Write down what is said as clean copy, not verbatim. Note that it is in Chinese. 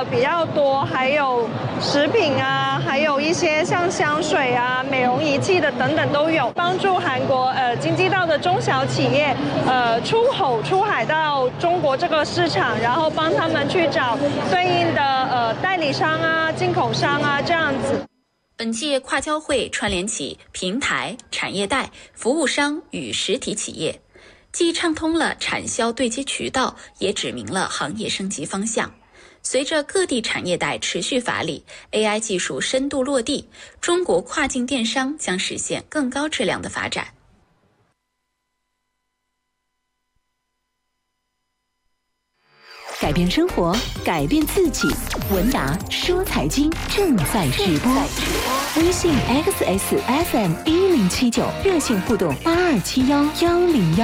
比较多，还有食品啊，还有一些像香水啊、美容仪器的等等都有，帮助韩国京畿道的中小企业出海到中国这个市场，然后帮他们去找对应的代理商啊、进口商啊这样子。 本届跨交会串联起平台、产业带、服务商与实体企业，既畅通了产销对接渠道，也指明了行业升级方向。随着各地产业带持续发力， AI 技术深度落地，中国跨境电商将实现更高质量的发展。 改变生活，改变自己。文达说财经正在直播，微信 XSFM1079热线互动82711010。